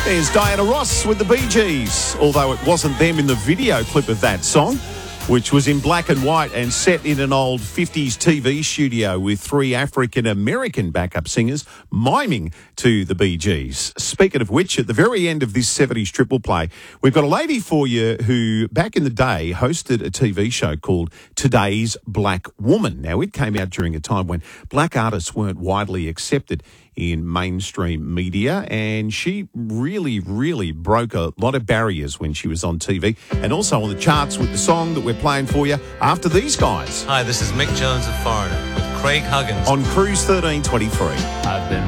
There's Diana Ross with the Bee Gees, although it wasn't them in the video clip of that song, which was in black and white and set in an old 50s TV studio with 3 African-American backup singers miming to the Bee Gees. Speaking of which, at the very end of this 70s triple play, we've got a lady for you who, back in the day, hosted a TV show called Today's Black Woman. Now, it came out during a time when black artists weren't widely accepted in mainstream media, and she really broke a lot of barriers when she was on TV and also on the charts with the song that we're playing for you after these guys. Hi, this is Mick Jones of Foreigner with Craig Huggins on Cruise 1323. I've been